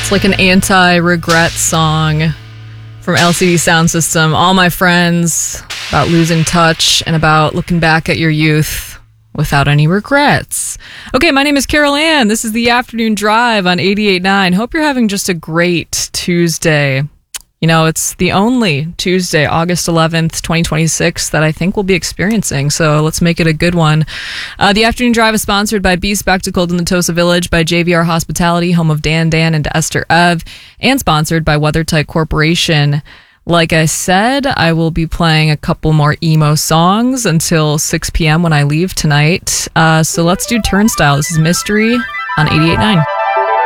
It's like an anti-regret song from LCD Sound System. All my friends, about losing touch and about looking back at your youth without any regrets. Okay, my name is Carol Ann. This is the Afternoon Drive on 88.9. Hope you're having just a great Tuesday. You know, it's the only Tuesday, August 11th, 2026, that I think we'll be experiencing, so let's make it a good one. The Afternoon Drive is sponsored by Be Spectacled in the Tosa Village, by JVR Hospitality, home of Dan and Esther Ev, and sponsored by WeatherTight Corporation. Like I said, I will be playing a couple more emo songs until 6 p.m. when I leave tonight. So let's do Turnstile. This is Mystery on 88.9.